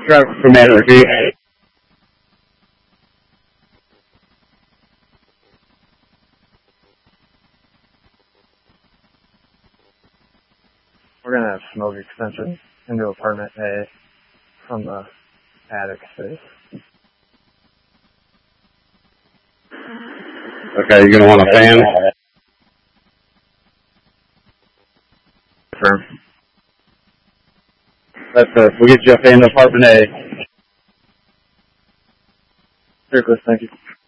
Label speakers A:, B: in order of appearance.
A: Driver from Anarchy.
B: We're going to have smoke extension into apartment A from the attic space.
A: Okay, you're going to want a fan?
B: Confirm.
A: We'll get you a fan to apartment A.
B: Circus, thank you.